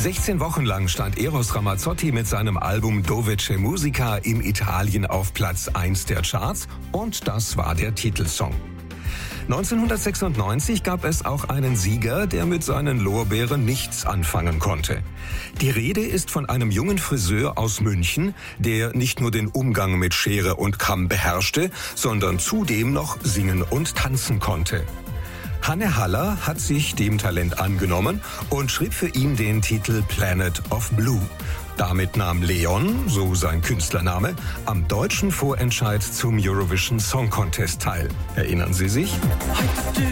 16 Wochen lang stand Eros Ramazzotti mit seinem Album Dove c'è musica in Italien auf Platz 1 der Charts und das war der Titelsong. 1996 gab es auch einen Sieger, der mit seinen Lorbeeren nichts anfangen konnte. Die Rede ist von einem jungen Friseur aus München, der nicht nur den Umgang mit Schere und Kamm beherrschte, sondern zudem noch singen und tanzen konnte. Hanne Haller hat sich dem Talent angenommen und schrieb für ihn den Titel Planet of Blue. Damit nahm Leon, so sein Künstlername, am deutschen Vorentscheid zum Eurovision Song Contest teil. Erinnern Sie sich?